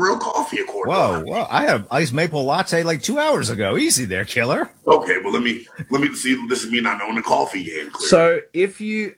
real coffee according Whoa, I had an iced maple latte like 2 hours ago. Easy there, killer. Okay, well let me see. This is me not knowing the coffee game. Clearly. So if you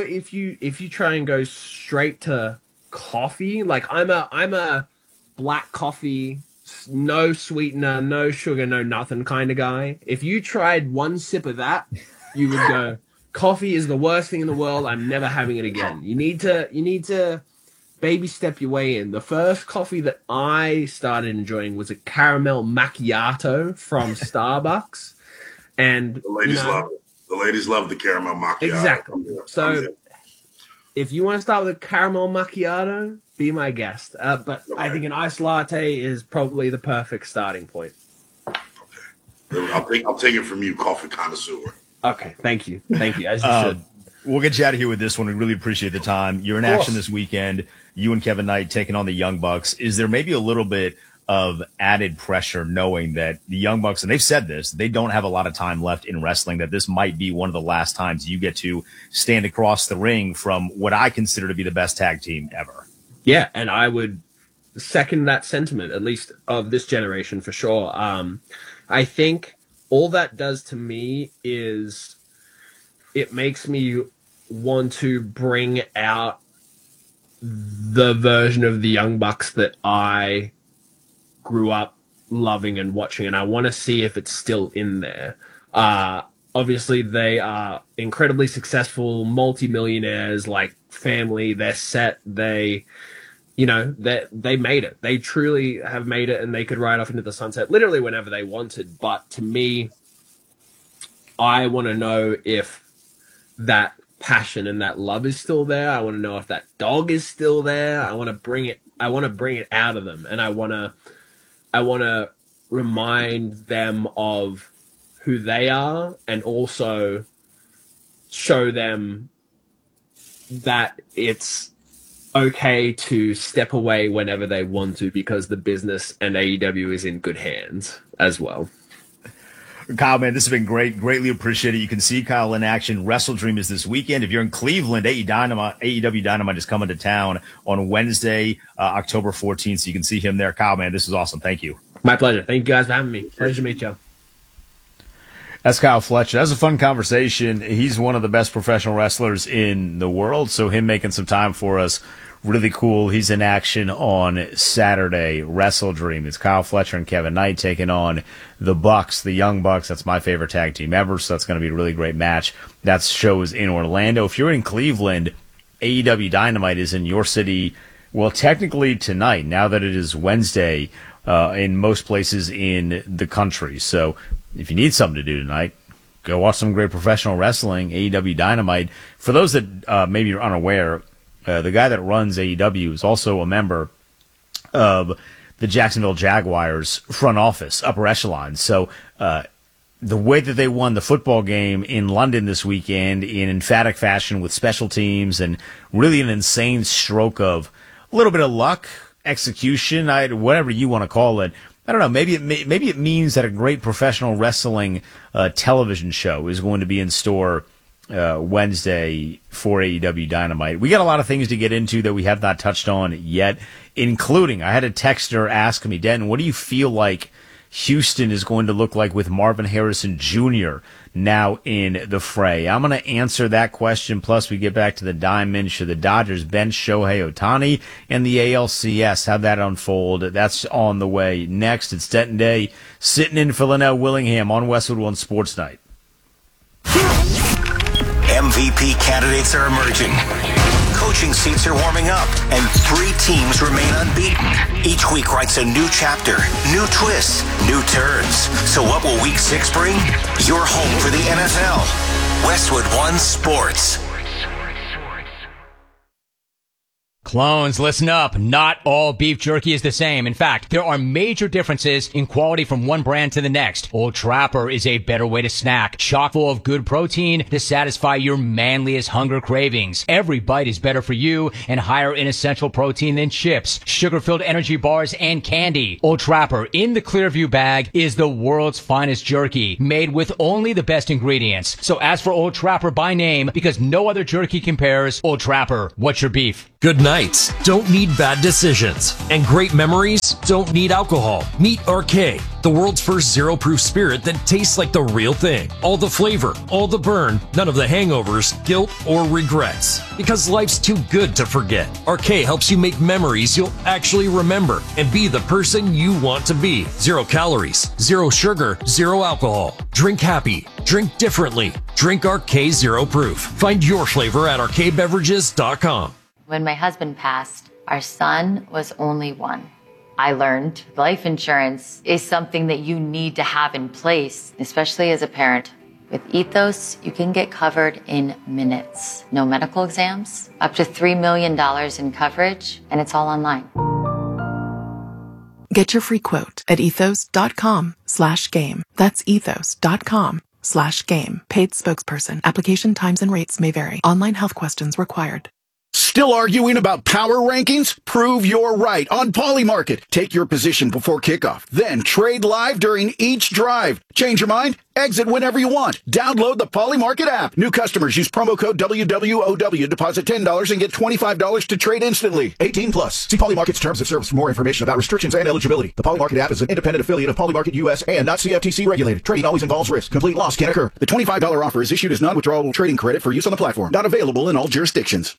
try and go straight to coffee, like I'm a black coffee, no sweetener, no sugar, no nothing kind of guy. If you tried one sip of that, you would go, coffee is the worst thing in the world. I'm never having it again. You need to baby step your way in. The first coffee that I started enjoying was a caramel macchiato from Starbucks. And the ladies love it. The ladies love the caramel macchiato. Exactly. So if you want to start with a caramel macchiato, be my guest. But okay. I think an iced latte is probably the perfect starting point. Okay. I'll take it from you, coffee connoisseur. Okay. Thank you. As you should. We'll get you out of here with this one. We really appreciate the time. You're in action this weekend. You and Kevin Knight taking on the Young Bucks. Is there maybe a little bit of added pressure knowing that the Young Bucks, and they've said this, they don't have a lot of time left in wrestling, that this might be one of the last times you get to stand across the ring from what I consider to be the best tag team ever? Yeah, and I would second that sentiment, at least of this generation for sure. I think all that does to me is it makes me want to bring out the version of the Young Bucks that I grew up loving and watching, and I want to see if it's still in there. Obviously, they are incredibly successful, multi-millionaires, like family. They're set. They made it. They truly have made it, and they could ride off into the sunset literally whenever they wanted. But to me, I want to know if that passion and that love is still there. I want to know if that dog is still there. I want to bring it out of them, and I want to remind them of who they are, and also show them that it's okay to step away whenever they want to, because the business and AEW is in good hands as well. Kyle, man, this has been great. Greatly appreciate it. You can see Kyle in action. Wrestle Dream is this weekend. If you're in Cleveland, AEW Dynamite is coming to town on Wednesday, October 14th. So you can see him there. Kyle, man, this is awesome. Thank you. My pleasure. Thank you guys for having me. Pleasure to meet you. That's Kyle Fletcher. That's a fun conversation. He's one of the best professional wrestlers in the world. So him making some time for us, really cool. He's in action on Saturday. Wrestle Dream. It's Kyle Fletcher and Kevin Knight taking on the Bucks, the Young Bucks. That's my favorite tag team ever, so that's going to be a really great match. That show is in Orlando. If you're in Cleveland, AEW Dynamite is in your city, well, technically tonight, now that it is Wednesday, in most places in the country. So if you need something to do tonight, go watch some great professional wrestling, AEW Dynamite. For those that maybe are unaware, the guy that runs AEW is also a member of the Jacksonville Jaguars front office, upper echelon. So the way that they won the football game in London this weekend in emphatic fashion with special teams and really an insane stroke of a little bit of luck, execution, whatever you want to call it. I don't know. Maybe it means that a great professional wrestling television show is going to be in store Wednesday for AEW Dynamite. We got a lot of things to get into that we have not touched on yet, including I had a texter ask me, Denton, what do you feel like Houston is going to look like with Marvin Harrison Jr. now in the fray? I'm going to answer that question, plus we get back to the Diamond. Should the Dodgers bench Shohei Ohtani and the ALCS? How'd that unfold? That's on the way next. It's Denton Day sitting in for Linnell Willingham on Westwood One Sports Night. MVP candidates are emerging. Coaching seats are warming up, and 3 teams remain unbeaten. Each week writes a new chapter, new twists, new turns. So what will Week 6 bring? Your home for the NFL. Westwood One Sports. Clones, listen up. Not all beef jerky is the same. In fact, there are major differences in quality from one brand to the next. Old Trapper is a better way to snack, chock full of good protein to satisfy your manliest hunger cravings. Every bite is better for you and higher in essential protein than chips, sugar-filled energy bars, and candy. Old Trapper in the Clearview bag is the world's finest jerky, made with only the best ingredients. So ask for Old Trapper by name because no other jerky compares. Old Trapper, what's your beef? Good night. nights don't need bad decisions, and great memories don't need alcohol. Meet RK, the world's first zero-proof spirit that tastes like the real thing. All the flavor, all the burn, none of the hangovers, guilt, or regrets. Because life's too good to forget. RK helps you make memories you'll actually remember and be the person you want to be. 0 calories, 0 sugar, 0 alcohol. Drink happy. Drink differently. Drink RK Zero Proof. Find your flavor at rkbeverages.com. When my husband passed, our son was only 1. I learned life insurance is something that you need to have in place, especially as a parent. With Ethos, you can get covered in minutes. No medical exams, up to $3 million in coverage, and it's all online. Get your free quote at ethos.com/game. That's ethos.com/game. Paid spokesperson. Application times and rates may vary. Online health questions required. Still arguing about power rankings? Prove you're right on Polymarket. Take your position before kickoff. Then trade live during each drive. Change your mind? Exit whenever you want. Download the Polymarket app. New customers use promo code WWOW. Deposit $10 and get $25 to trade instantly. 18 plus. See Polymarket's terms of service for more information about restrictions and eligibility. The Polymarket app is an independent affiliate of Polymarket US and not CFTC regulated. Trading always involves risk. Complete loss can occur. The $25 offer is issued as non-withdrawable trading credit for use on the platform. Not available in all jurisdictions.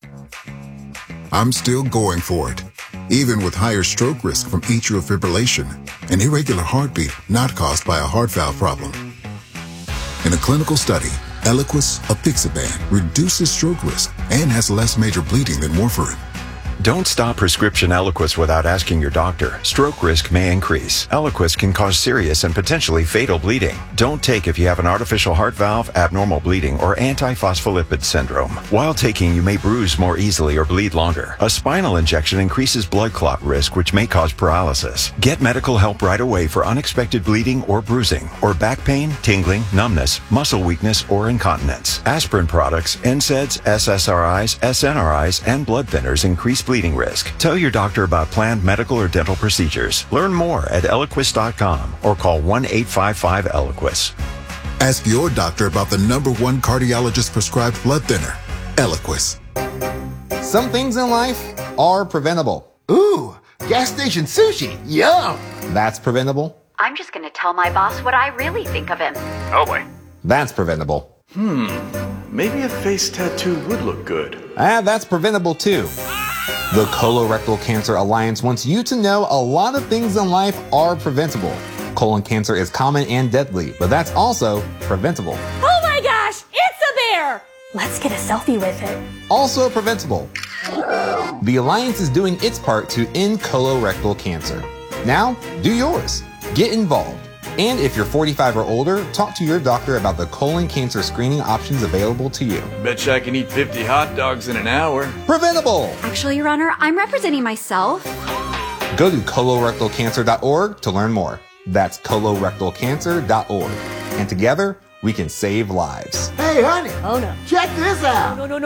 I'm still going for it, even with higher stroke risk from atrial fibrillation, an irregular heartbeat not caused by a heart valve problem. In a clinical study, Eliquis apixaban reduces stroke risk and has less major bleeding than warfarin. Don't stop prescription Eliquis without asking your doctor. Stroke risk may increase. Eliquis can cause serious and potentially fatal bleeding. Don't take if you have an artificial heart valve, abnormal bleeding, or antiphospholipid syndrome. While taking, you may bruise more easily or bleed longer. A spinal injection increases blood clot risk, which may cause paralysis. Get medical help right away for unexpected bleeding or bruising, or back pain, tingling, numbness, muscle weakness, or incontinence. Aspirin products, NSAIDs, SSRIs, SNRIs, and blood thinners increase bleeding risk. Tell your doctor about planned medical or dental procedures. Learn more at Eliquis.com or call 1-855-ELIQUIS. Ask your doctor about the #1 cardiologist prescribed blood thinner, Eliquis. Some things in life are preventable. Ooh, gas station sushi. Yum. That's preventable. I'm just going to tell my boss what I really think of him. Oh boy. That's preventable. Maybe a face tattoo would look good. That's preventable too. The Colorectal Cancer Alliance wants you to know a lot of things in life are preventable. Colon cancer is common and deadly, but that's also preventable. Oh my gosh, it's a bear! Let's get a selfie with it. Also preventable. The Alliance is doing its part to end colorectal cancer. Now, do yours. Get involved. And if you're 45 or older, talk to your doctor about the colon cancer screening options available to you. Betcha I can eat 50 hot dogs in an hour. Preventable! Actually, Your Honor, I'm representing myself. Go to colorectalcancer.org to learn more. That's colorectalcancer.org. And together, we can save lives. Hey, honey. Oh, no. Check this out. No.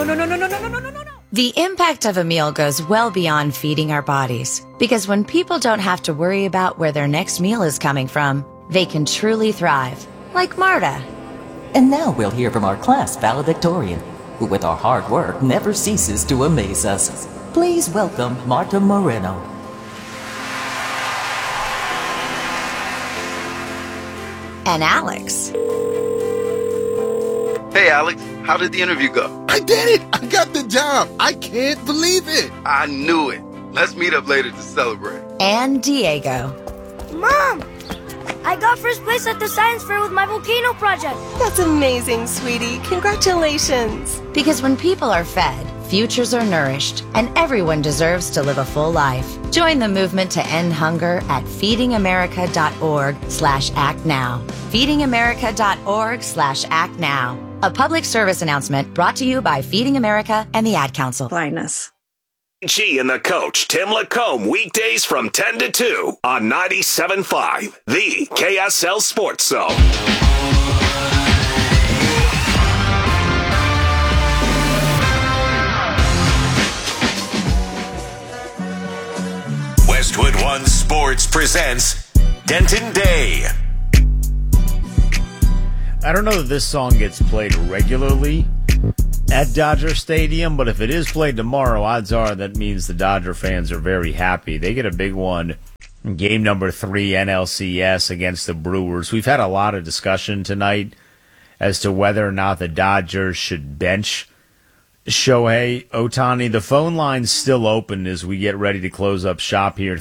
The impact of a meal goes well beyond feeding our bodies. Because when people don't have to worry about where their next meal is coming from, they can truly thrive, like Marta. And now we'll hear from our class valedictorian, who with our hard work never ceases to amaze us. Please welcome Marta Moreno. And Alex. Hey Alex, how did the interview go? I did it! I got the job! I can't believe it! I knew it. Let's meet up later to celebrate. And Diego. Mom! I got first place at the science fair with my volcano project. That's amazing, sweetie. Congratulations. Because when people are fed, futures are nourished, and everyone deserves to live a full life. Join the movement to end hunger at feedingamerica.org/actnow. feedingamerica.org/actnow. A public service announcement brought to you by Feeding America and the Ad Council. Blindness. G and the coach, Tim Lacombe, weekdays from 10 to 2 on 97.5, the KSL Sports Zone. Westwood One Sports presents Denton Day. I don't know that this song gets played regularly, at Dodger Stadium, but if it is played tomorrow, odds are that means the Dodger fans are very happy. They get a big one in game number 3 NLCS against the Brewers. We've had a lot of discussion tonight as to whether or not the Dodgers should bench Shohei Ohtani. The phone line's still open as we get ready to close up shop here,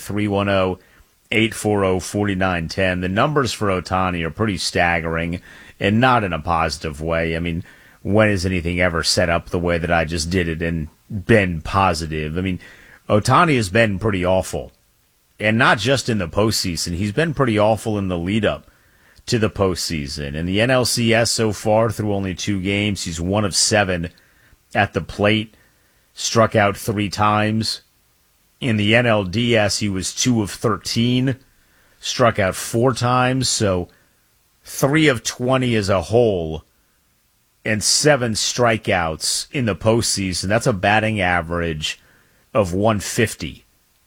310-840-4910. The numbers for Ohtani are pretty staggering and not in a positive way. I mean, when is anything ever set up the way that I just did it and been positive? I mean, Ohtani has been pretty awful. And not just in the postseason. He's been pretty awful in the lead-up to the postseason. In the NLCS so far, through only 2 games, he's 1 of 7 at the plate, struck out 3 times. In the NLDS, he was 2 of 13, struck out 4 times, so 3 of 20 as a whole, and 7 strikeouts in the postseason. That's a batting average of 150.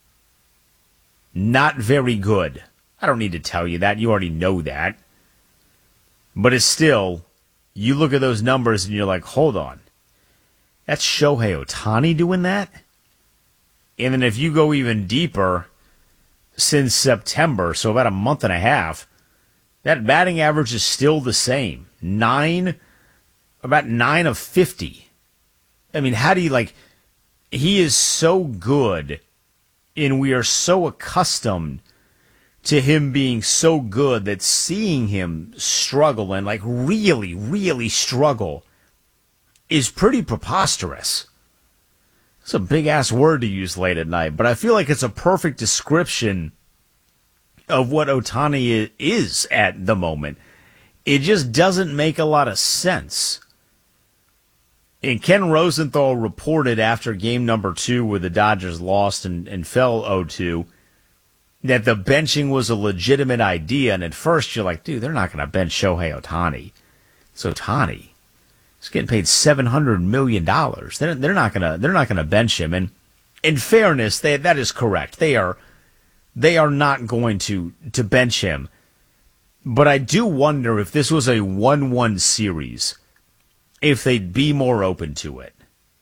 Not very good. I don't need to tell you that. You already know that. But it's still, you look at those numbers and you're like, hold on. That's Shohei Ohtani doing that? And then if you go even deeper, since September, so about a month and a half, that batting average is still the same. About 9 of 50. I mean, how do you, he is so good, and we are so accustomed to him being so good that seeing him struggle and, really, really struggle is pretty preposterous. It's a big-ass word to use late at night, but I feel like it's a perfect description of what Ohtani is at the moment. It just doesn't make a lot of sense. And Ken Rosenthal reported after game number 2 where the Dodgers lost and fell 0-2 that the benching was a legitimate idea. And at first you're like, dude, they're not going to bench Shohei Ohtani. It's Ohtani. He's getting paid $700 million. They're not going to bench him. And in fairness, that is correct. They are not going to bench him. But I do wonder if this was a 1-1 series, if they'd be more open to it.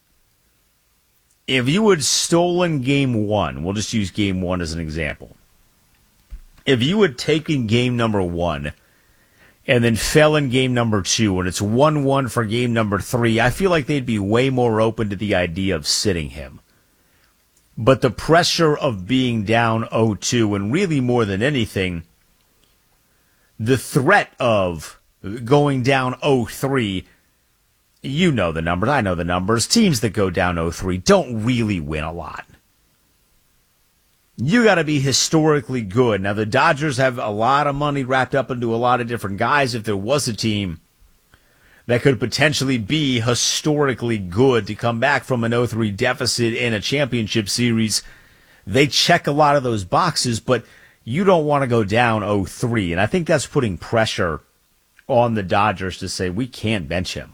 If you had stolen game 1, we'll just use game 1 as an example. If you had taken game number 1 and then fell in game number 2 and it's 1-1 for game number 3, I feel like they'd be way more open to the idea of sitting him. But the pressure of being down 0-2, and really more than anything, the threat of going down 0-3, you know the numbers, I know the numbers. Teams that go down 0-3 don't really win a lot. You got to be historically good. Now, the Dodgers have a lot of money wrapped up into a lot of different guys. If there was a team that could potentially be historically good to come back from an 0-3 deficit in a championship series, they check a lot of those boxes, but you don't want to go down 0-3. And I think that's putting pressure on the Dodgers to say, we can't bench him.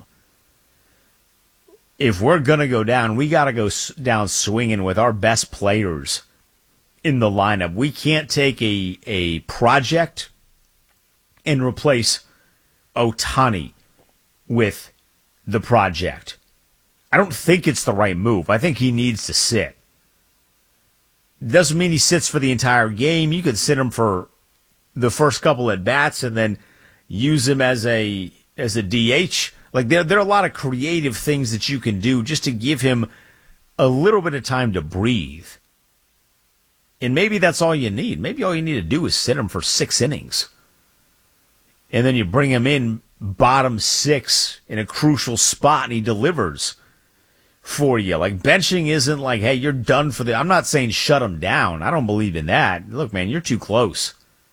If we're going to go down, we got to go down swinging with our best players in the lineup. We can't take a project and replace Ohtani with the project. I don't think it's the right move. I think he needs to sit. Doesn't mean he sits for the entire game. You could sit him for the first couple at bats and then use him as a DH. There are a lot of creative things that you can do just to give him a little bit of time to breathe. And maybe that's all you need. Maybe all you need to do is sit him for 6 innings. And then you bring him in bottom 6 in a crucial spot and he delivers for you. Benching isn't hey, you're done for I'm not saying shut him down. I don't believe in that. Look, man, you're too close.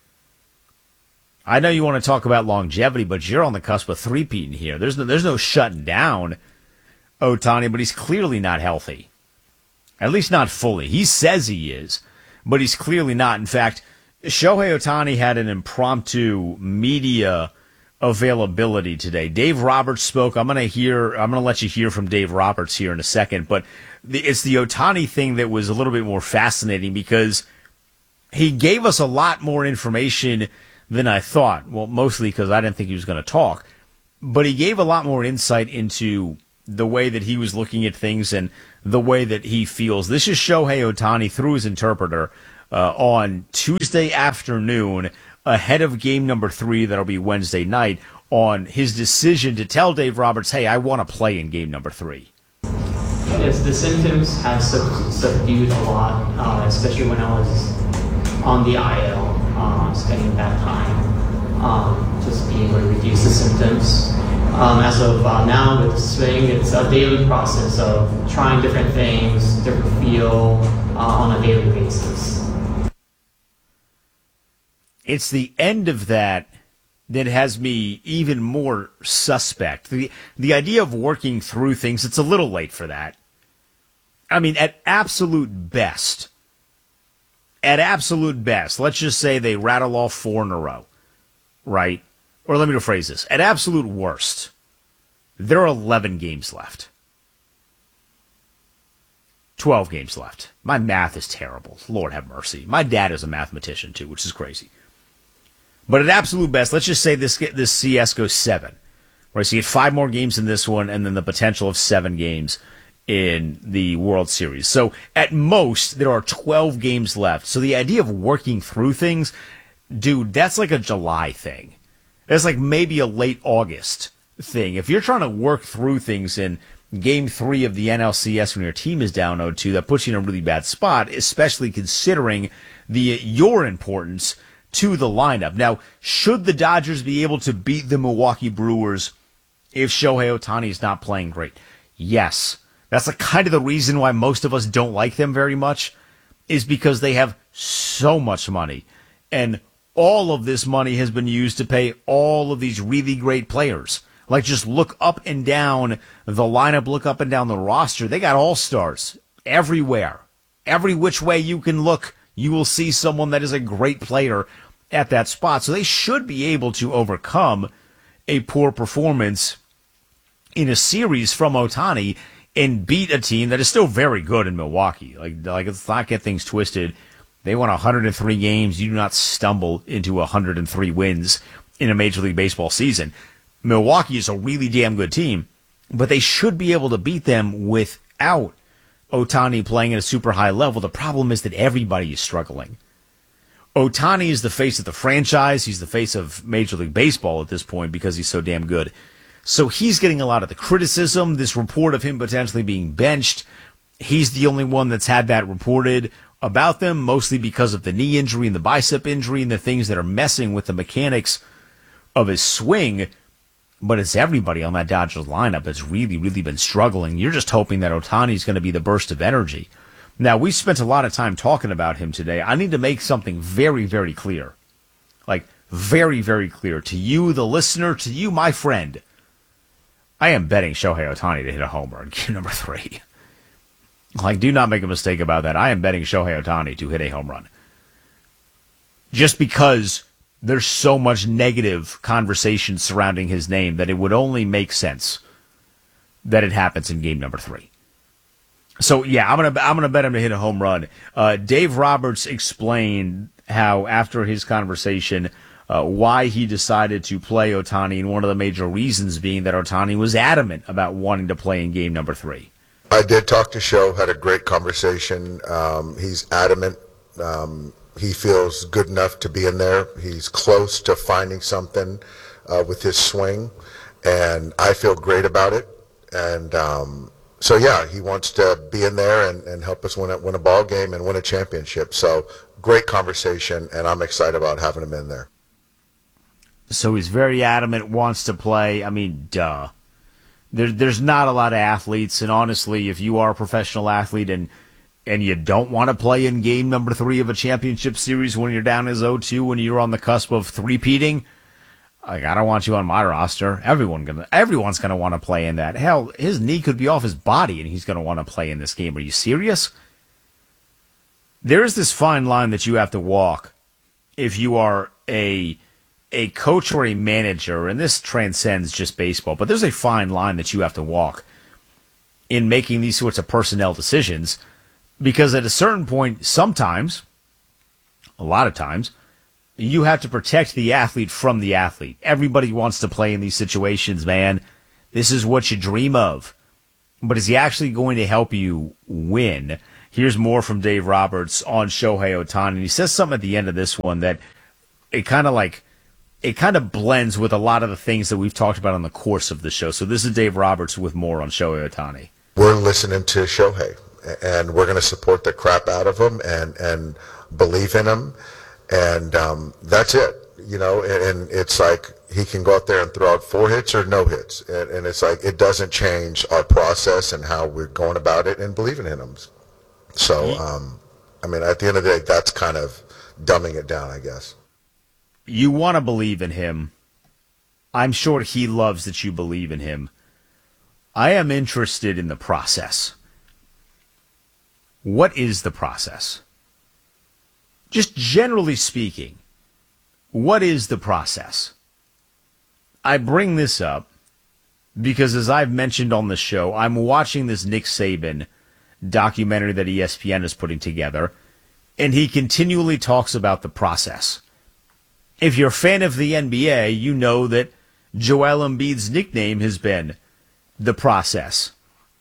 I know you want to talk about longevity, but you're on the cusp of three-peating here. There's no shutting down Ohtani, but he's clearly not healthy. At least not fully. He says he is, but he's clearly not. In fact, Shohei Ohtani had an impromptu media availability today. Dave Roberts spoke. I'm going to let you hear from Dave Roberts here in a second, but it's the Ohtani thing that was a little bit more fascinating because he gave us a lot more information than I thought. Well, mostly because I didn't think he was going to talk, but he gave a lot more insight into the way that he was looking at things and the way that he feels. This is Shohei Ohtani through his interpreter on Tuesday afternoon ahead of game number 3 that'll be Wednesday night on his decision to tell Dave Roberts, hey, I want to play in game number 3. Yes, the symptoms have subdued a lot, especially when I was on the IL, spending that time, just being able to reduce the symptoms. As of now with the swing, it's a daily process of trying different things, different feel on a daily basis. It's the end of that has me even more suspect. The idea of working through things, it's a little late for that. I mean, at absolute best, let's just say they rattle off 4 in a row, right? Or let me rephrase this. At absolute worst, there are 11 games left. 12 games left. My math is terrible. Lord have mercy. My dad is a mathematician, too, which is crazy. But at absolute best, let's just say this CS goes 7. Right? So you get 5 more games in this one, and then the potential of 7 games in the World Series. So at most, there are 12 games left. So the idea of working through things, dude, that's like a July thing. That's like maybe a late August thing. If you're trying to work through things in Game 3 of the NLCS when your team is down 0-2, that puts you in a really bad spot, especially considering your importance to the lineup. Now, should the Dodgers be able to beat the Milwaukee Brewers if Shohei Ohtani is not playing great? Yes. That's kind of the reason why most of us don't like them very much, is because they have so much money. And all of this money has been used to pay all of these really great players. Like, just look up and down the lineup, look up and down the roster. They got all-stars everywhere. Every which way you can look, you will see someone that is a great player at that spot. So they should be able to overcome a poor performance in a series from Ohtani and beat a team that is still very good in Milwaukee. Like let's not get things twisted. They won 103 games. You do not stumble into 103 wins in a Major League Baseball season. Milwaukee is a really damn good team, but they should be able to beat them without Ohtani playing at a super high level. The problem is that everybody is struggling. Ohtani is the face of the franchise. He's the face of Major League Baseball at this point because he's so damn good. So he's getting a lot of the criticism, this report of him potentially being benched. He's the only one that's had that reported about them, mostly because of the knee injury and the bicep injury and the things that are messing with the mechanics of his swing. But it's everybody on that Dodgers lineup that's really, really been struggling. You're just hoping that Ohtani's going to be the burst of energy. Now, we spent a lot of time talking about him today. I need to make something very, very clear. Like, very, very clear to you, the listener, to you, my friend. I am betting Shohei Ohtani to hit a homer in game number 3. Like, do not make a mistake about that. I am betting Shohei Ohtani to hit a home run. Just because there's so much negative conversation surrounding his name that it would only make sense that it happens in game number 3. So, yeah, I'm gonna bet him to hit a home run. Dave Roberts explained how, after his conversation, why he decided to play Ohtani, and one of the major reasons being that Ohtani was adamant about wanting to play in game number 3. I did talk to Sho, had a great conversation. He's adamant. He feels good enough to be in there. He's close to finding something with his swing, and I feel great about it. And so, yeah, he wants to be in there and help us win a ball game and win a championship. So, great conversation, and I'm excited about having him in there. So he's very adamant, wants to play. I mean, duh. There's not a lot of athletes, and honestly, if you are a professional athlete and you don't want to play in game number 3 of a championship series when you're down as 0-2, when you're on the cusp of three-peating, like, I don't want you on my roster. Everyone's gonna want to play in that. Hell, his knee could be off his body, and he's gonna want to play in this game. Are you serious? There is this fine line that you have to walk if you are a coach or a manager, and this transcends just baseball, but there's a fine line that you have to walk in making these sorts of personnel decisions, because at a certain point, sometimes, a lot of times, you have to protect the athlete from the athlete. Everybody wants to play in these situations, man. This is what you dream of. but is he actually going to help you win? Here's more from Dave Roberts on Shohei Ohtani. And he says something at the end of this one that it kind of blends with a lot of the things that we've talked about on the course of the show. So this is Dave Roberts with more on Shohei Ohtani. We're listening to Shohei, and we're going to support the crap out of him and believe in him, and that's it. You know, and it's like he can go out there and throw out 4 hits or no hits, and it's like it doesn't change our process and how we're going about it and believing in him. So, I mean, at the end of the day, that's kind of dumbing it down, I guess. You want to believe in him. I'm sure he loves that you believe in him. I am interested in the process. What is the process? Just generally speaking, what is the process? I bring this up because, as I've mentioned on the show, I'm watching this Nick Saban documentary that ESPN is putting together, and he continually talks about the process. If you're a fan of the NBA, you know that Joel Embiid's nickname has been the process.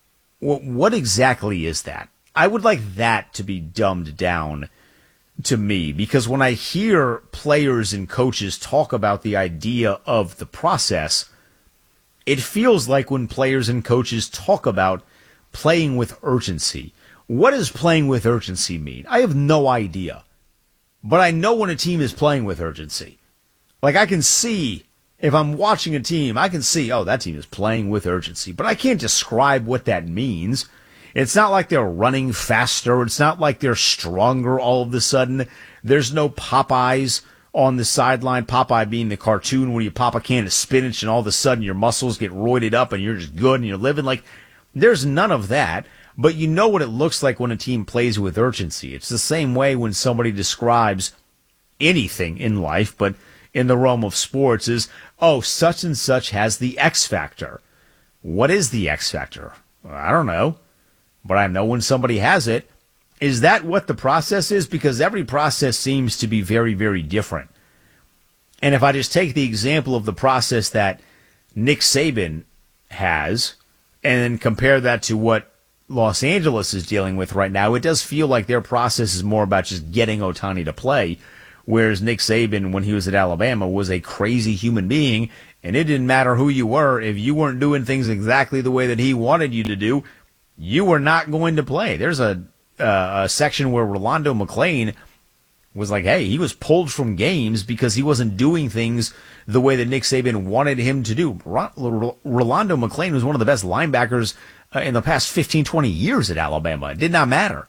What exactly is that? I would like that to be dumbed down to me, because when I hear players and coaches talk about the idea of the process, it feels like when players and coaches talk about playing with urgency. What does playing with urgency mean? I have no idea. But I know when a team is playing with urgency. Like, I can see, if I'm watching a team, I can see, oh, that team is playing with urgency. But I can't describe what that means. It's not like they're running faster. It's not like they're stronger all of a sudden. There's no Popeyes on the sideline. Popeye being the cartoon where you pop a can of spinach and all of a sudden your muscles get roided up and you're just good and you're living. Like, there's none of that. But you know what it looks like when a team plays with urgency. It's the same way when somebody describes anything in life, but in the realm of sports is, oh, such and such has the X factor. What is the X factor? I don't know. But I know when somebody has it. Is that what the process is? Because every process seems to be very, very different. And if I just take the example of the process that Nick Saban has and then compare that to what Los Angeles is dealing with right now, it does feel like their process is more about just getting Ohtani to play, whereas Nick Saban, when he was at Alabama, was a crazy human being, and it didn't matter who you were. If you weren't doing things exactly the way that he wanted you to do, you were not going to play. There's a section where Rolando McClain was like, hey, he was pulled from games because he wasn't doing things the way that Nick Saban wanted him to do. Rolando McClain was one of the best linebackers in the past 15, 20 years at Alabama. It did not matter.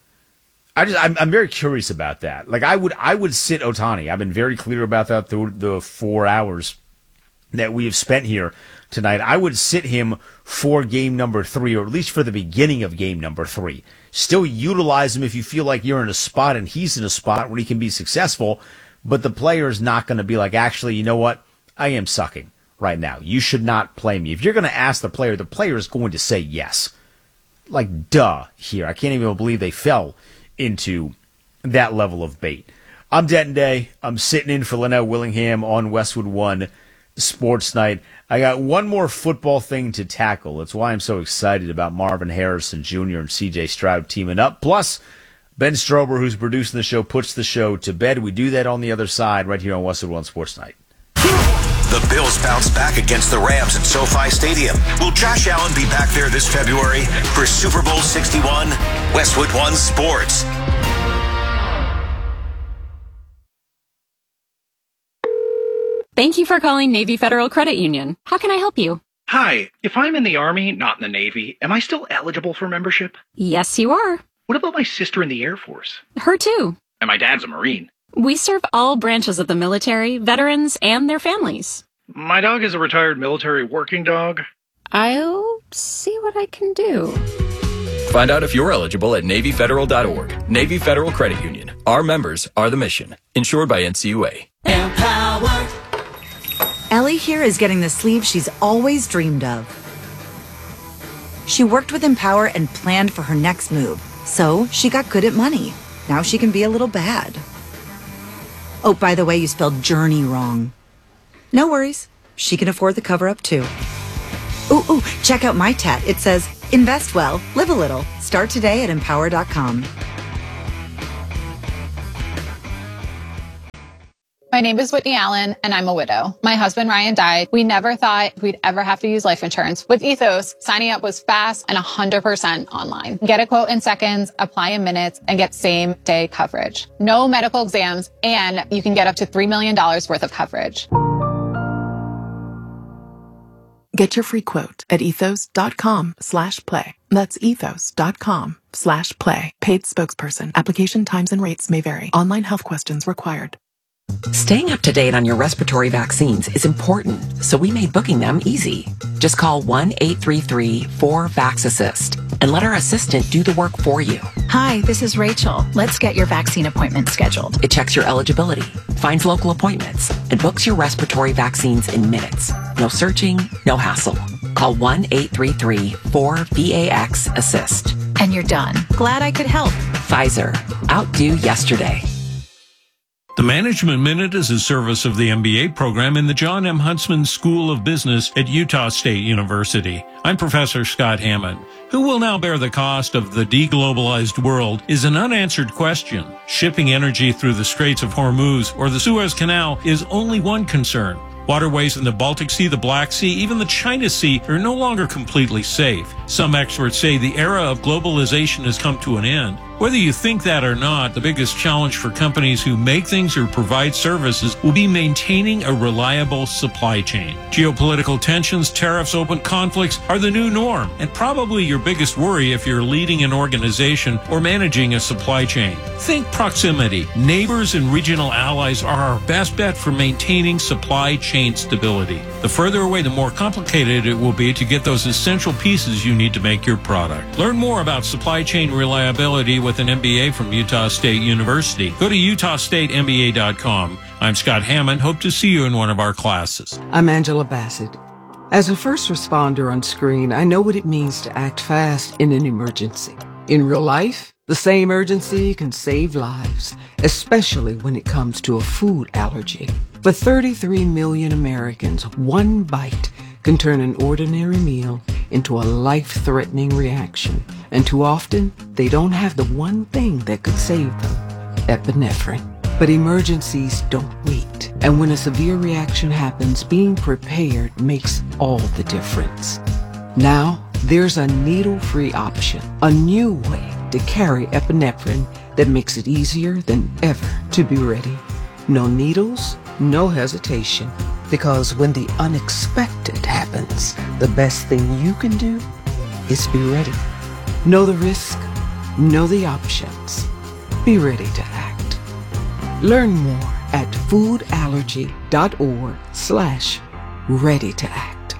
I'm very curious about that. Like, I would sit Ohtani. I've been very clear about that through the 4 hours that we have spent here tonight. I would sit him for game number 3, or at least for the beginning of game number 3. Still utilize him if you feel like you're in a spot and he's in a spot where he can be successful, but the player is not going to be like, actually, you know what? I am sucking right now. You should not play me. If you're going to ask the player is going to say yes. Like, duh, here. I can't even believe they fell into that level of bait. I'm Denton Day. I'm sitting in for Linnell Willingham on Westwood One Sports Night. I got one more football thing to tackle. That's why I'm so excited about Marvin Harrison Jr. and C.J. Stroud teaming up. Plus, Ben Strober, who's producing the show, puts the show to bed. We do that on the other side right here on Westwood One Sports Night. The Bills bounce back against the Rams at SoFi Stadium. Will Josh Allen be back there this February for Super Bowl 61? Westwood One Sports. Thank you for calling Navy Federal Credit Union. How can I help you? Hi, if I'm in the Army, not in the Navy, am I still eligible for membership? Yes, you are. What about my sister in the Air Force? Her too. And my dad's a Marine. We serve all branches of the military, veterans, and their families. My dog is a retired military working dog. I'll see what I can do. Find out if you're eligible at NavyFederal.org. Navy Federal Credit Union. Our members are the mission. Insured by NCUA. Empower. Ellie here is getting the sleeve she's always dreamed of. She worked with Empower and planned for her next move, so she got good at money. Now she can be a little bad. Oh, by the way, you spelled journey wrong. No worries. She can afford the cover-up, too. Ooh, check out my tat. It says, Invest well, live a little. Start today at Empower.com. My name is Whitney Allen, and I'm a widow. My husband, Ryan, died. We never thought we'd ever have to use life insurance. With Ethos, signing up was fast and 100% online. Get a quote in seconds, apply in minutes, and get same-day coverage. No medical exams, and you can get up to $3 million worth of coverage. Get your free quote at ethos.com/play. That's ethos.com/play. Paid spokesperson. Application times and rates may vary. Online health questions required. Staying up to date on your respiratory vaccines is important, so we made booking them easy. Just call 1-833-4-VAX-ASSIST and let our assistant do the work for you. Hi, this is Rachel. Let's get your vaccine appointment scheduled. It checks your eligibility, finds local appointments, and books your respiratory vaccines in minutes. No searching, no hassle. Call 1-833-4-VAX-ASSIST. And you're done. Glad I could help. Pfizer. Outdo yesterday. The Management Minute is a service of the MBA program in the John M. Huntsman School of Business at Utah State University. I'm Professor Scott Hammond. Who will now bear the cost of the deglobalized world is an unanswered question. Shipping energy through the Straits of Hormuz or the Suez Canal is only one concern. Waterways in the Baltic Sea, the Black Sea, even the China Sea are no longer completely safe. Some experts say the era of globalization has come to an end. Whether you think that or not, the biggest challenge for companies who make things or provide services will be maintaining a reliable supply chain. Geopolitical tensions, tariffs, open conflicts are the new norm, and probably your biggest worry if you're leading an organization or managing a supply chain. Think proximity. Neighbors and regional allies are our best bet for maintaining supply chain stability. The further away, the more complicated it will be to get those essential pieces you need to make your product. Learn more about supply chain reliability with an MBA from Utah State University. Go to utahstatemba.com. I'm Scott Hammond. Hope to see you in one of our classes. I'm Angela Bassett. As a first responder on screen, I know what it means to act fast in an emergency. In real life, the same urgency can save lives, especially when it comes to a food allergy. For 33 million Americans, one bite can turn an ordinary meal into a life-threatening reaction. And too often, they don't have the one thing that could save them, epinephrine. But emergencies don't wait. And when a severe reaction happens, being prepared makes all the difference. Now, there's a needle-free option, a new way to carry epinephrine that makes it easier than ever to be ready. No needles, no hesitation. Because when the unexpected happens, the best thing you can do is be ready. Know the risk, know the options. Be ready to act. Learn more at foodallergy.org/ready to act.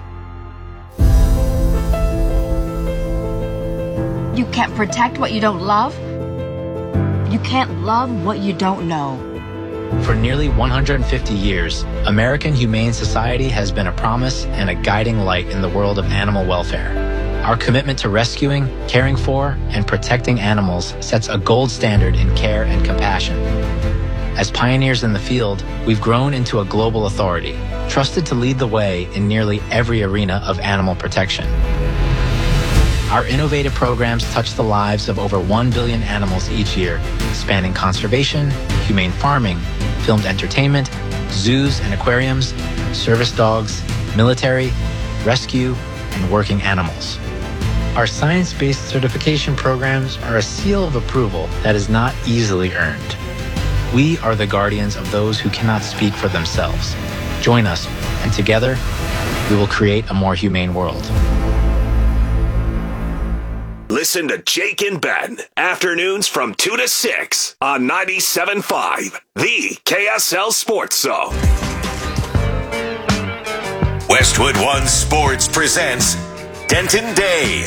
You can't protect what you don't love. You can't love what you don't know. For nearly 150 years, American Humane Society has been a promise and a guiding light in the world of animal welfare. Our commitment to rescuing, caring for, and protecting animals sets a gold standard in care and compassion. As pioneers in the field, we've grown into a global authority, trusted to lead the way in nearly every arena of animal protection. Our innovative programs touch the lives of over 1 billion animals each year, spanning conservation, humane farming, filmed entertainment, zoos and aquariums, service dogs, military, rescue, and working animals. Our science-based certification programs are a seal of approval that is not easily earned. We are the guardians of those who cannot speak for themselves. Join us, and together, we will create a more humane world. Listen to Jake and Ben, afternoons from 2 to 6 on 97.5, the KSL Sports Zone. Westwood One Sports presents Denton Day.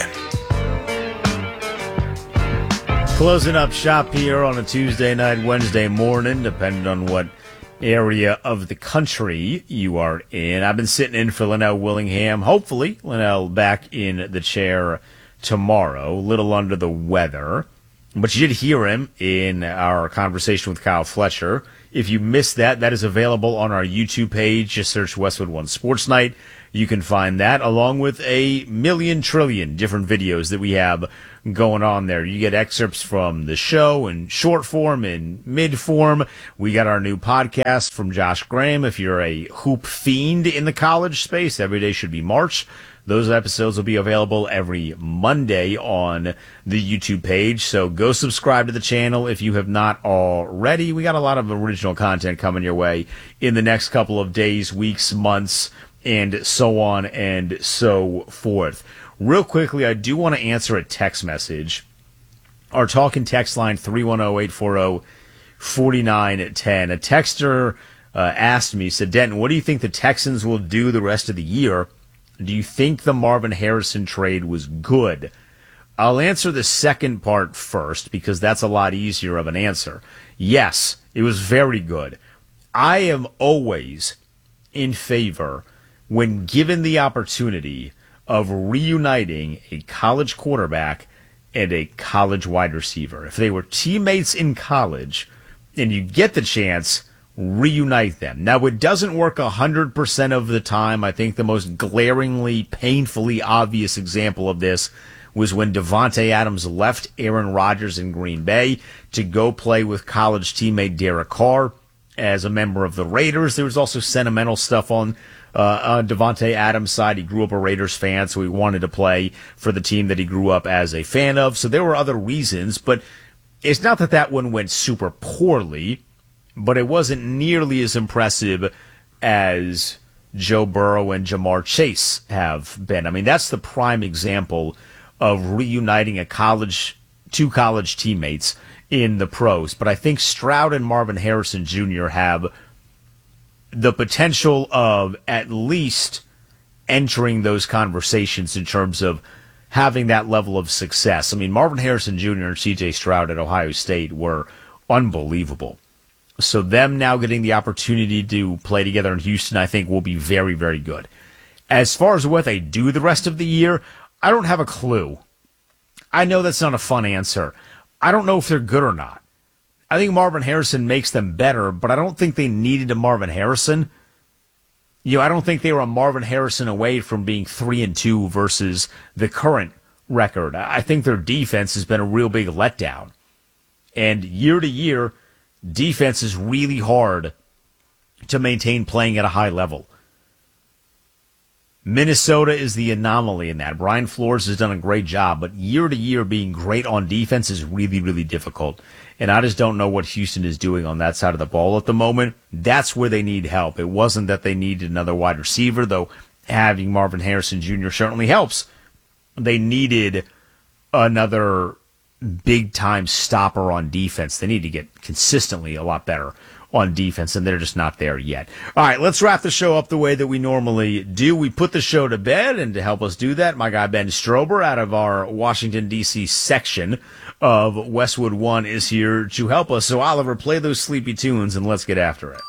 Closing up shop here on a Tuesday night, Wednesday morning, depending on what area of the country you are in. I've been sitting in for Linnell Willingham. Hopefully, Linnell back in the chair tomorrow, a little under the weather. But you did hear him in our conversation with Kyle Fletcher. If you missed that, that is available on our YouTube page. Just search Westwood One Sports Night. You can find that along with a million trillion different videos that we have going on there. You get excerpts from the show in short form and mid form. We got our new podcast from Josh Graham. If you're a hoop fiend in the college space, Every Day Should Be March. Those episodes will be available every Monday on the YouTube page. So go subscribe to the channel if you have not already. We got a lot of original content coming your way in the next couple of days, weeks, months, and so on and so forth. Real quickly, I do want to answer a text message. Our talking text line, 310-840-4910. A texter asked me, said, Denton, what do you think the Texans will do the rest of the year? Do you think the Marvin Harrison trade was good? I'll answer the second part first because that's a lot easier of an answer. Yes, it was very good. I am always in favor, when given the opportunity, of reuniting a college quarterback and a college wide receiver. If they were teammates in college and you get the chance, reunite them. Now, it doesn't work 100% of the time. I think the most glaringly, painfully obvious example of this was when Davante Adams left Aaron Rodgers in Green Bay to go play with college teammate Derek Carr as a member of the Raiders. There was also sentimental stuff on Davante Adams' side. He grew up a Raiders fan, so he wanted to play for the team that he grew up as a fan of. So there were other reasons, but it's not that that one went super poorly, but it wasn't nearly as impressive as Joe Burrow and Jamar Chase have been. I mean, that's the prime example of reuniting two college teammates in the pros. But I think Stroud and Marvin Harrison Jr. have the potential of at least entering those conversations in terms of having that level of success. I mean, Marvin Harrison Jr. and C.J. Stroud at Ohio State were unbelievable. So them now getting the opportunity to play together in Houston, I think, will be very, very good. As far as what they do the rest of the year, I don't have a clue. I know that's not a fun answer. I don't know if they're good or not. I think Marvin Harrison makes them better, but I don't think they needed a Marvin Harrison. I don't think they were a Marvin Harrison away from being 3-2 versus the current record. I think their defense has been a real big letdown. And year to year, defense is really hard to maintain playing at a high level. Minnesota is the anomaly in that. Brian Flores has done a great job, but year to year being great on defense is really, really difficult. And I just don't know what Houston is doing on that side of the ball at the moment. That's where they need help. It wasn't that they needed another wide receiver, though having Marvin Harrison Jr. certainly helps. They needed another big-time stopper on defense. They need to get consistently a lot better on defense, and they're just not there yet. All right, let's wrap the show up the way that we normally do. We put the show to bed, and to help us do that, my guy Ben Strober out of our Washington, D.C. section of Westwood One is here to help us. So, Oliver, play those sleepy tunes, and let's get after it.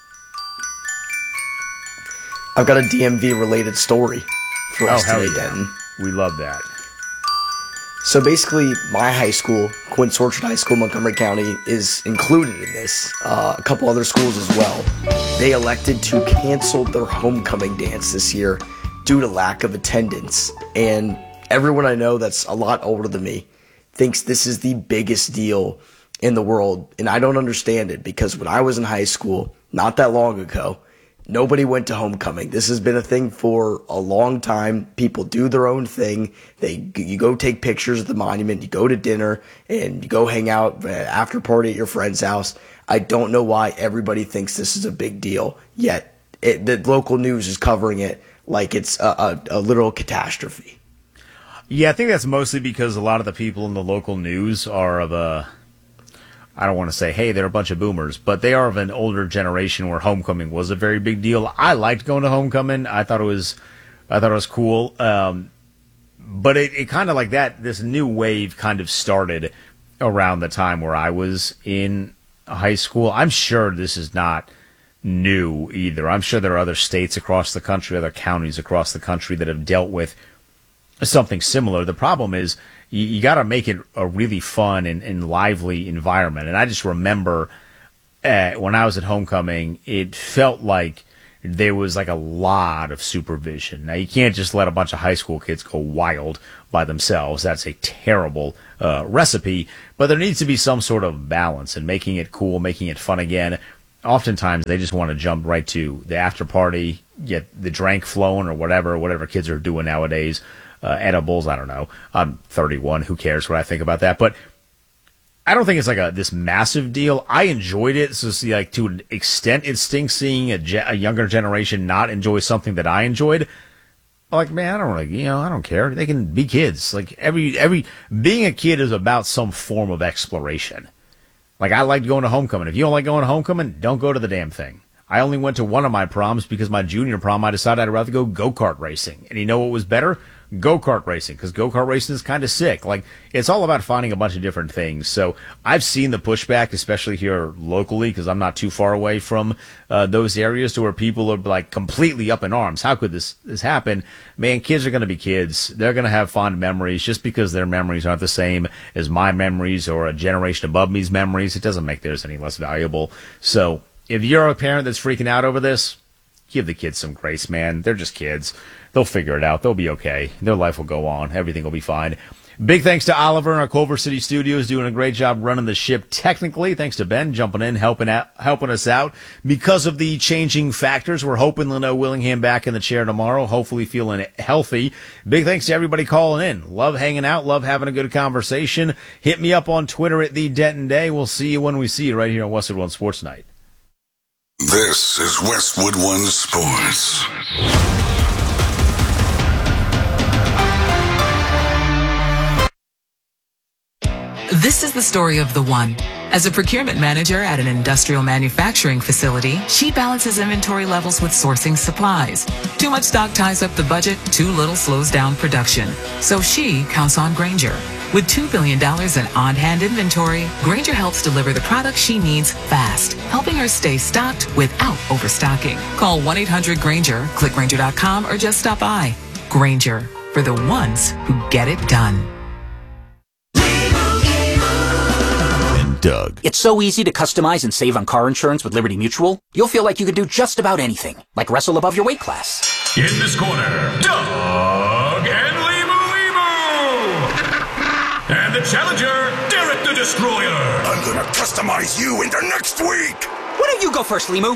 I've got a DMV-related story for us today, yeah. Denton. We love that. So basically, my high school, Quince Orchard High School, Montgomery County, is included in this. A couple other schools as well. They elected to cancel their homecoming dance this year due to lack of attendance. And everyone I know that's a lot older than me thinks this is the biggest deal in the world. And I don't understand it, because when I was in high school, not that long ago, nobody went to homecoming. This has been a thing for a long time. People do their own thing. You go take pictures at the monument, you go to dinner, and you go hang out after party at your friend's house. I don't know why everybody thinks this is a big deal, yet the local news is covering it like it's a literal catastrophe. Yeah, I think that's mostly because a lot of the people in the local news are of I don't want to say, hey, they're a bunch of boomers, but they are of an older generation where homecoming was a very big deal. I liked going to homecoming. I thought it was cool. But it kind of like that, this new wave kind of started around the time where I was in high school. I'm sure this is not new either. I'm sure there are other states across the country, other counties across the country that have dealt with something similar. The problem is you got to make it a really fun and lively environment. And I just remember when I was at homecoming, it felt like there was like a lot of supervision. Now, you can't just let a bunch of high school kids go wild by themselves. That's a terrible recipe, but there needs to be some sort of balance and making it cool, making it fun again. Oftentimes, they just want to jump right to the after party, get the drink flowing or whatever kids are doing nowadays. Edibles, I don't know. I'm 31. Who cares what I think about that? But I don't think it's like this massive deal. I enjoyed it. So see, like, to an extent, it stinks seeing a younger generation not enjoy something that I enjoyed. Like, man, I don't care. They can be kids. Like, every being a kid is about some form of exploration. Like, I liked going to homecoming. If you don't like going to homecoming, don't go to the damn thing. I only went to one of my proms because my junior prom, I decided I'd rather go go-kart racing. And you know what was better? Go-kart racing, because go-kart racing is kind of sick. Like, it's all about finding a bunch of different things. So I've seen the pushback, especially here locally, because I'm not too far away from those areas to where people are like completely up in arms. How could this happen? Man, kids are going to be kids. They're going to have fond memories. Just because their memories aren't the same as my memories or a generation above me's memories, it doesn't make theirs any less valuable. So if you're a parent that's freaking out over this, give the kids some grace, man. They're just kids. They'll figure it out. They'll be okay. Their life will go on. Everything will be fine. Big thanks to Oliver in our Culver City studios, doing a great job running the ship technically. Thanks to Ben jumping in, helping us out. Because of the changing factors, we're hoping Leno Willingham back in the chair tomorrow, hopefully feeling healthy. Big thanks to everybody calling in. Love hanging out. Love having a good conversation. Hit me up on Twitter at The Denton Day. We'll see you when we see you right here on Westwood One Sports Night. This is Westwood One Sports. This is the story of the one. As a procurement manager at an industrial manufacturing facility, she balances inventory levels with sourcing supplies. Too much stock ties up the budget, too little slows down production. So she counts on Grainger. With $2 billion in on-hand inventory, Grainger helps deliver the products she needs fast, helping her stay stocked without overstocking. Call 1-800-GRAINGER, click Grainger.com, or just stop by. Grainger, for the ones who get it done. Doug. It's so easy to customize and save on car insurance with Liberty Mutual. You'll feel like you could do just about anything, like wrestle above your weight class. In this corner, Doug and Limu. And the challenger, Derek the Destroyer. I'm gonna customize you into next week. Why don't you go first, Limu?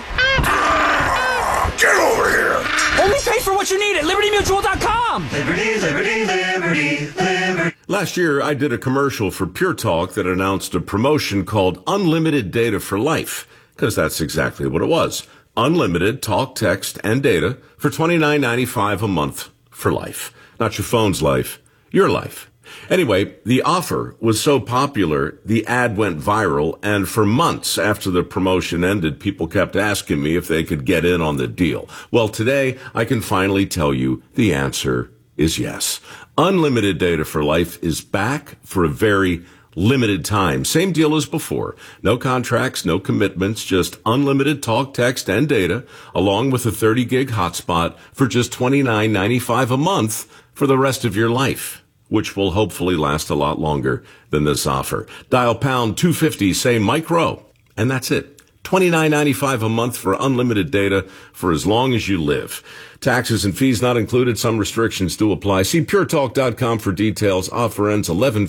Get over here. Only pay for what you need at LibertyMutual.com. Liberty, liberty, liberty, liberty. Last year, I did a commercial for Pure Talk that announced a promotion called Unlimited Data for Life, because that's exactly what it was. Unlimited talk, text, and data for $29.95 a month for life. Not your phone's life, your life. Anyway, the offer was so popular, the ad went viral, and for months after the promotion ended, people kept asking me if they could get in on the deal. Well, today, I can finally tell you the answer is yes. Unlimited Data for Life is back for a very limited time. Same deal as before. No contracts, no commitments, just unlimited talk, text, and data, along with a 30-gig hotspot for just $29.95 a month for the rest of your life, which will hopefully last a lot longer than this offer. Dial pound 250, say micro, and that's it. $29.95 a month for unlimited data for as long as you live. Taxes and fees not included. Some restrictions do apply. See puretalk.com for details. Offer ends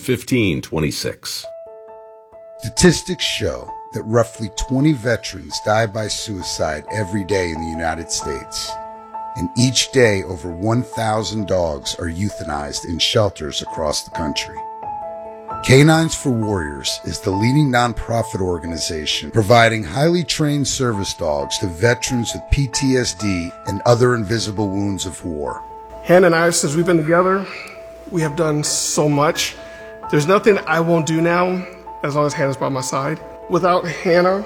11/15/26. Statistics show that roughly 20 veterans die by suicide every day in the United States. And each day, over 1,000 dogs are euthanized in shelters across the country. Canines for Warriors is the leading nonprofit organization providing highly trained service dogs to veterans with PTSD and other invisible wounds of war. Hannah and I, since we've been together, we have done so much. There's nothing I won't do now as long as Hannah's by my side. Without Hannah,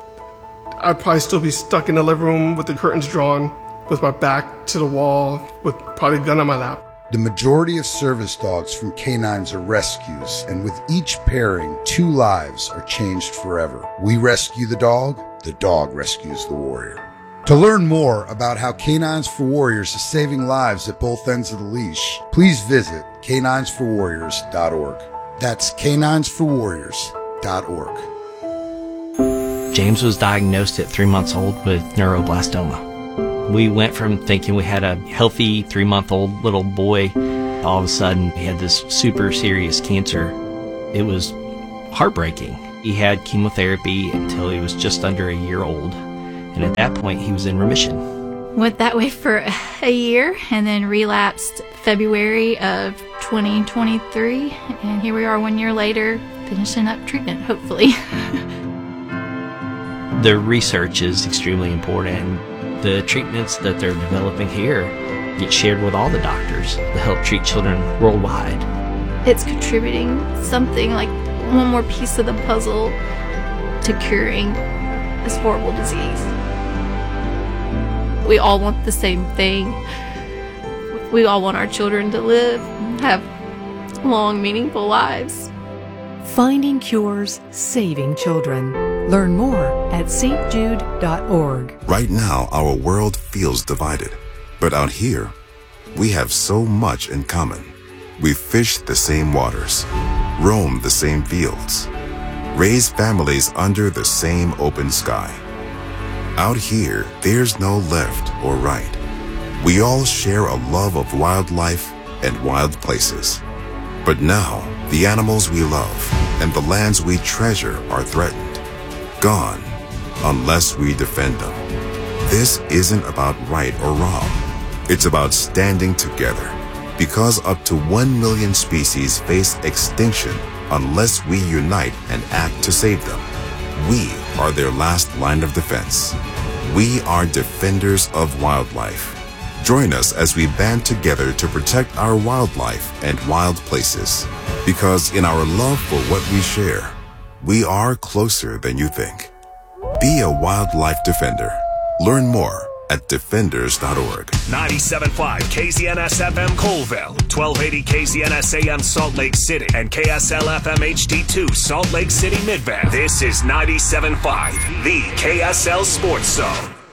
I'd probably still be stuck in the living room with the curtains drawn, with my back to the wall, with probably a gun on my lap. The majority of service dogs from canines are rescues, and with each pairing, 2 lives are changed forever. We rescue the dog rescues the warrior. To learn more about how Canines for Warriors is saving lives at both ends of the leash, please visit caninesforwarriors.org. That's caninesforwarriors.org. James was diagnosed at 3 months old with neuroblastoma. We went from thinking we had a healthy 3-month-old little boy, all of a sudden he had this super serious cancer. It was heartbreaking. He had chemotherapy until he was just under a year old, and at that point he was in remission. Went that way for a year and then relapsed February of 2023, and here we are 1 year later finishing up treatment, hopefully. The research is extremely important. The treatments that they're developing here get shared with all the doctors to help treat children worldwide. It's contributing something like one more piece of the puzzle to curing this horrible disease. We all want the same thing. We all want our children to live, have long, meaningful lives. Finding cures, saving children. Learn more at stjude.org. Right now, our world feels divided. But out here, we have so much in common. We fish the same waters, roam the same fields, raise families under the same open sky. Out here, there's no left or right. We all share a love of wildlife and wild places. But now, the animals we love and the lands we treasure are threatened. Gone, unless we defend them. This isn't about right or wrong. It's about standing together. Because up to 1 million species face extinction unless we unite and act to save them. We are their last line of defense. We are defenders of wildlife. Join us as we band together to protect our wildlife and wild places. Because in our love for what we share, we are closer than you think. Be a wildlife defender. Learn more at defenders.org. 97.5 KZNS FM Colville, 1280 KZNS AM Salt Lake City, and KSL FM HD2 Salt Lake City Midvale. This is 97.5, the KSL Sports Zone.